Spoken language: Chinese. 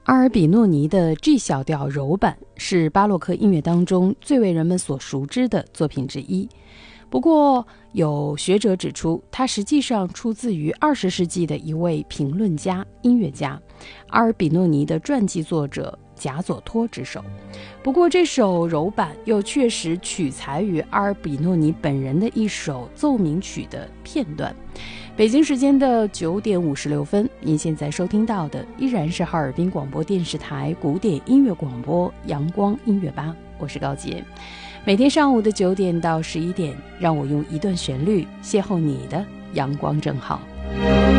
阿尔比诺尼的 G 小调柔版是巴洛克音乐当中最为人们所熟知的作品之一。不过，有学者指出，它实际上出自于20世纪的一位评论家、音乐家阿尔比诺尼的传记作者贾佐托之手。不过，这首柔版又确实取材于阿尔比诺尼本人的一首奏鸣曲的片段。北京时间的9点56分，您现在收听到的依然是哈尔滨广播电视台古典音乐广播阳光音乐吧，我是高洁。每天上午的9点到11点，让我用一段旋律邂逅你的阳光正好。